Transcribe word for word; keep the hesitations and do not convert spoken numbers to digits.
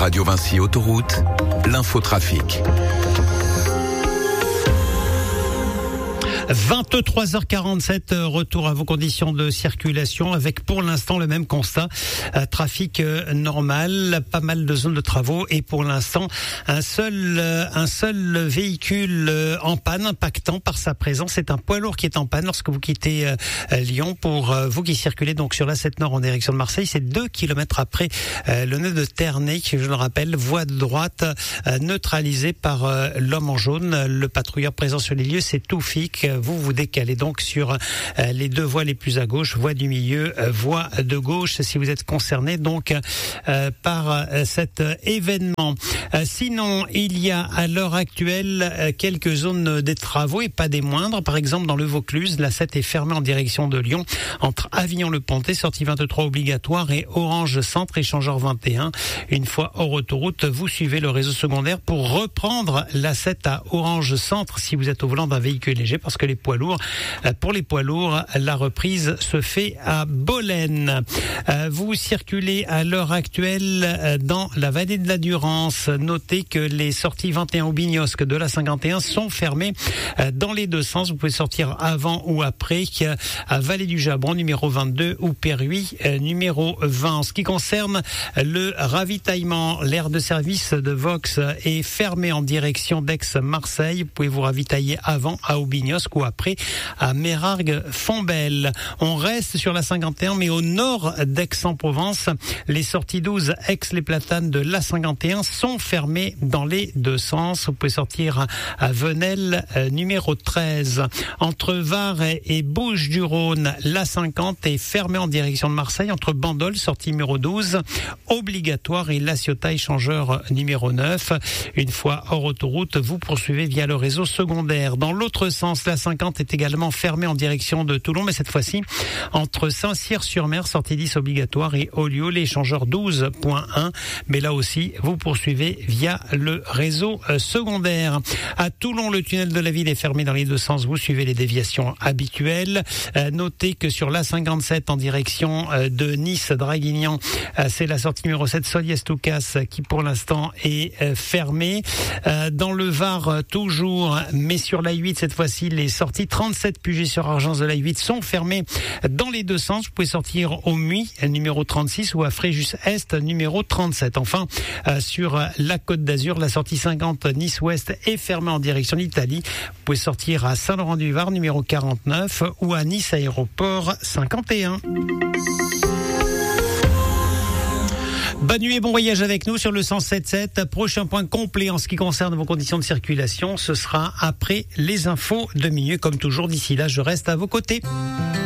Radio Vinci Autoroute, l'infotrafic. vingt-trois heures quarante-sept, retour à vos conditions de circulation avec pour l'instant le même constat. Euh, trafic euh, normal, pas mal de zones de travaux et pour l'instant un seul euh, un seul véhicule euh, en panne, impactant par sa présence. C'est un poids lourd qui est en panne lorsque vous quittez euh, Lyon. Pour euh, vous qui circulez donc sur la sept Nord en direction de Marseille, c'est deux kilomètres après euh, le nœud de Ternay, je le rappelle, voie de droite euh, neutralisée par euh, l'homme en jaune. Le patrouilleur présent sur les lieux, c'est Toufik. Vous vous décalez donc sur euh, les deux voies les plus à gauche, voie du milieu, euh, voie de gauche, si vous êtes concerné donc euh, par euh, cet euh, événement. Euh, sinon, il y a à l'heure actuelle euh, quelques zones des travaux et pas des moindres. Par exemple, dans le Vaucluse, la sept est fermée en direction de Lyon entre Avignon-le-Pontet, sortie vingt-trois obligatoire, et Orange Centre, échangeur vingt et un. Une fois hors autoroute, vous suivez le réseau secondaire pour reprendre la sept à Orange Centre si vous êtes au volant d'un véhicule léger, parce que les poids lourds, pour les poids lourds, la reprise se fait à Bolène. Vous circulez à l'heure actuelle dans la vallée de la Durance. Notez que les sorties vingt et un Aubignosc de la cinquante et un sont fermées dans les deux sens. Vous pouvez sortir avant ou après à Vallée du Jabron numéro vingt-deux ou Perruy numéro vingt. En ce qui concerne le ravitaillement, l'aire de service de Vox est fermée en direction d'Aix-Marseille. Vous pouvez vous ravitailler avant à Aubignosc ou après à Mérargues-Fontbelle. On reste sur la cinquante et un, mais au nord d'Aix-en-Provence. Les sorties douze Aix-les-Platanes de l'A cinquante et un sont fermées dans les deux sens. Vous pouvez sortir à Venelle euh, numéro treize. Entre Var et Bouches-du-Rhône, l'A cinquante est fermée en direction de Marseille. Entre Bandol, sortie numéro douze, obligatoire, et La Ciotat, échangeur numéro neuf. Une fois hors autoroute, vous poursuivez via le réseau secondaire. Dans l'autre sens, la cinquante est également fermée en direction de Toulon, mais cette fois-ci entre Saint-Cyr-sur-Mer, sortie dix obligatoire, et Ollioules, l'échangeur douze point un. Mais là aussi, vous poursuivez via le réseau secondaire. À Toulon, le tunnel de la ville est fermé dans les deux sens. Vous suivez les déviations habituelles. Euh, notez que sur l'A cinquante-sept en direction euh, de Nice-Draguignan, euh, c'est la sortie numéro sept Soliès-Toucas qui pour l'instant est euh, fermée. Euh, dans le Var, euh, toujours, mais sur l'A huit cette fois-ci, les sorties trente-sept Puget-sur-Argens de l'A huit sont fermées dans les deux sens. Vous pouvez sortir au Muy, numéro trente-six, ou à Fréjus-Est, numéro trente-sept. Enfin, euh, sur la Côte d'Azur, la sortie cinquante Nice-Ouest est fermée en direction d'Italie. Vous pouvez sortir à Saint-Laurent-du-Var, numéro quarante-neuf, ou à Nice Aéroport cinquante et un. Bonne nuit et bon voyage avec nous sur le cent sept sept. Prochain point complet en ce qui concerne vos conditions de circulation, ce sera après les infos de minuit. Comme toujours, d'ici là, je reste à vos côtés.